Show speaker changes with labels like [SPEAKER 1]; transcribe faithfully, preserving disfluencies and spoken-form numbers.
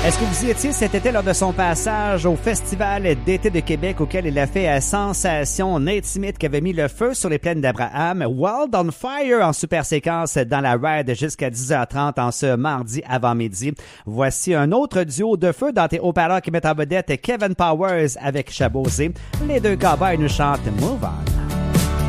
[SPEAKER 1] Est-ce que vous y étiez cet été lors de son passage au Festival d'été de Québec auquel il a fait à sensation Nate Smith qui avait mis le feu sur les plaines d'Abraham, Wild on Fire en super séquence dans la ride jusqu'à dix heures trente en ce mardi avant-midi. Voici un autre duo de feu dans tes haut-parleurs qui mettent en vedette Kevin Powers avec Chabosé. Les deux cowboys nous chantent Move On.